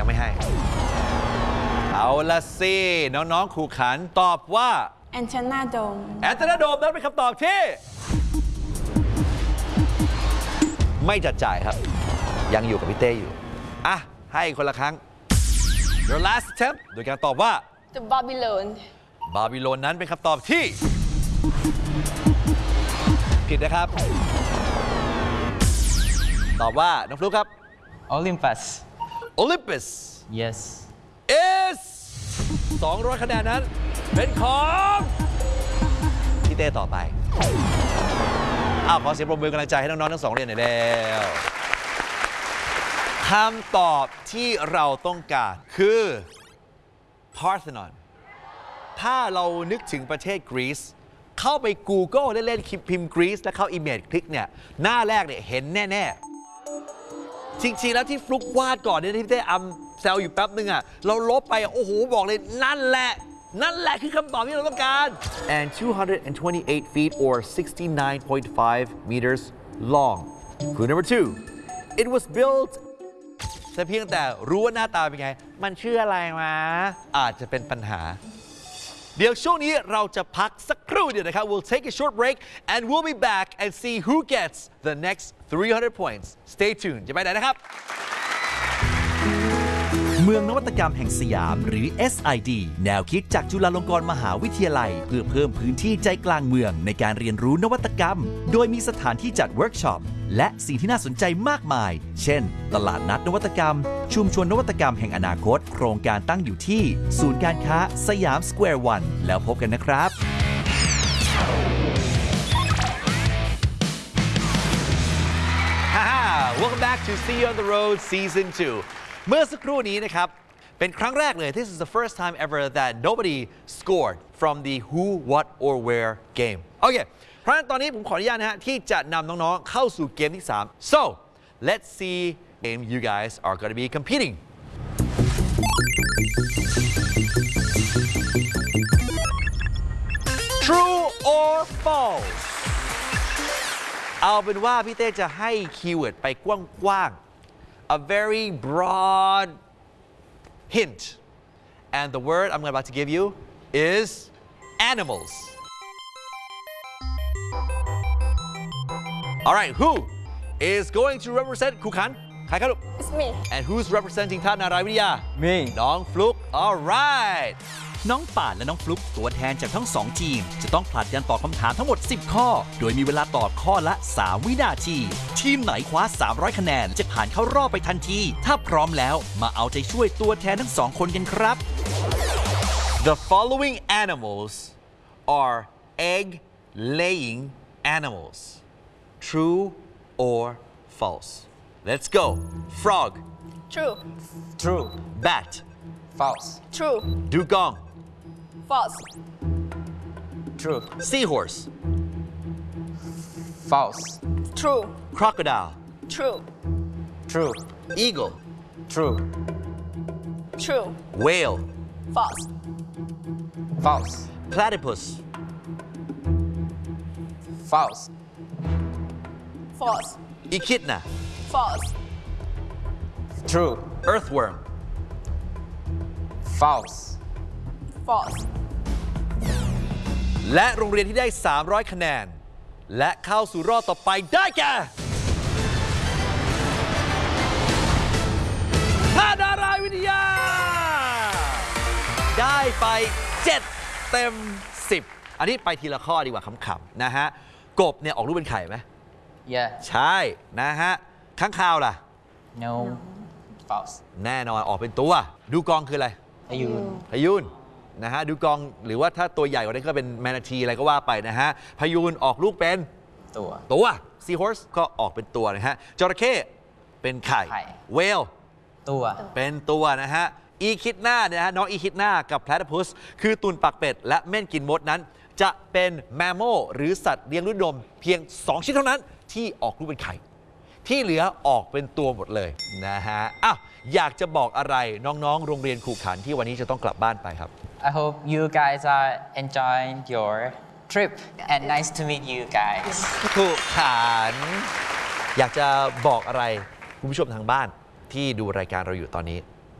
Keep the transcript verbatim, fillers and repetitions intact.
ไม่ให้เอาละสิน้องๆขู่ขันตอบว่าแอนเทนาโดมแอนเทนาโดมนั้นเป็นคำตอบที่ไม่จัดจ่ายครับยังอยู่กับพี่เต้อยู่อ่ะให้คนละครั้ง Your last attempt โดยการตอบว่า The Babylon บาบิโลนนั้นเป็นคำตอบที่ผิดนะครับตอบว่าน้องฟลุ๊กครับ Olympus Olympus yes is สองร้อยคะแนนนั้นเป็นของพี่เต้ต่อไปอ้าวขอเสียงปรบมือกำลังใจให้น้องๆทั้งสองเรียนหน่อยแล้วคำตอบที่เราต้องการคือ Parthenon ถ้าเรานึกถึงประเทศกรีซเข้าไป Google เล่นๆพิมพ์กรีซแล้วเข้า Image คลิกเนี่ยหน้าแรกเนี่ยเห็นแน่ๆจริงๆแล้วที่ฟลุกวาดก่อนเนี่ยที่พี่เต้อำแซวอยู่แป๊บนึงอ่ะเราลบไปโอ้โหบอกเลยนั่นแหละนั่นแหละคือคำตอบที่เราต้องการ and two hundred twenty-eight feet or sixty-nine point five meters long clue number two it was built แต่เพียงแต่รู้ว่าหน้าตาเป็นไงมันชื่ออะไรวะอาจจะเป็นปัญหาเดี๋ยวช่วงนี้เราจะพักสักครู่เดียวนะครับ we'll take a short break and we'll be back and see who gets the next three hundred points stay tuned จะไปไหนนะครับเมืองนวัตกรรมแห่งสยามหรือ เอส ไอ ดี แนวคิดจากจุฬาลงกรณ์มหาวิทยาลัยเพื่อเพิ่มพื้นที่ใจกลางเมืองในการเรียนรู้นวัตกรรมโดยมีสถานที่จัดเวิร์กช็อปและสิ่งที่น่าสนใจมากมายเช่นตลาดนัดนวัตกรรมชุมชนนวัตกรรมแห่งอนาคตโครงการตั้งอยู่ที่ศูนย์การค้าสยามสแควร์วันแล้วพบกันนะครับ Welcome back to See You on the Road Season two เมื่อสักครู่นี้นะครับเป็นครั้งแรกเลย This is the first time ever that nobody scored from the who, what or where game โอเคเพราะฉะนั้นตอนนี้ผมขออนุญาตนะฮะที่จะนำน้องๆเข้าสู่เกมที่สาม so let's see game you guys are going to be competing True or false เอาเป็นว่าพี่เต้จะให้คีย์เวิร์ดไปกว้างๆ a very broad hint and the word I'm about to give you is animals alright who is going to represent คูขันใครครับลูก It's me and who's representing ท่านนารายวิทยา me น้องฟลุ๊ก alright น้องป่านและน้องฟลุ๊กตัวแทนจากทั้งสองทีมจะต้องผลัดกันตอบคำถามทั้งหมดสิบข้อโดยมีเวลาตอบข้อละสามวินาทีทีมไหนคว้าสามร้อยคะแนนจะผ่านเข้ารอบไปทันทีถ้าพร้อมแล้วมาเอาใจช่วยตัวแทนทั้งสองคนกันครับ The following animals are egg laying animals true or false let's go frog True true bat false True dugong False true seahorse false True crocodile True true eagle true True whale False false platypus false False echidna False true earthworm false False และโรงเรียนที่ได้สามร้อยคะแนนและเข้าสู่รอบต่อไปได้แก่ท่านารายวิทยาได้ไปเจ็ดเต็มสิบอันนี้ไปทีละข้อดีกว่าขำๆนะฮะกบเนี่ยออกรูปเป็นไข่ไหม yeah ใช่นะฮะข้างคาวล่ะ no false แน่นอนออกเป็นตัวดูกองคืออะไรพยูนพยูนนะฮะดูกองหรือว่าถ้าตัวใหญ่กว่านี้ก็เป็นแมนาทีอะไรก็ว่าไปนะฮะพยูนออกลูกเป็นตัวตัวซีฮอร์สก็ออกเป็นตัวนะฮะจระเข้เป็นไข่เวลตัวเป็นตัวนะฮะอีคิดหน้าเนี่ยนะฮะน้องอีคิดหน้ากับแพลตพุสคือตุ่นปากเป็ดและเม่นกินมดนั้นจะเป็นแมมโมหรือสัตว์เลี้ยงลูกด้วยนมเพียงสองชิ้นเท่านั้นที่ออกลูกเป็นไข่ที่เหลือออกเป็นตัวหมดเลยนะฮะอ้าวอยากจะบอกอะไรน้องๆโรงเรียนขู่ขันที่วันนี้จะต้องกลับบ้านไปครับ I hope you guys are enjoying your trip and nice to meet you guys ขู่ขันอยากจะบอกอะไรคุณผู้ชมทางบ้านที่ดูรายการเราอยู่ตอนนี้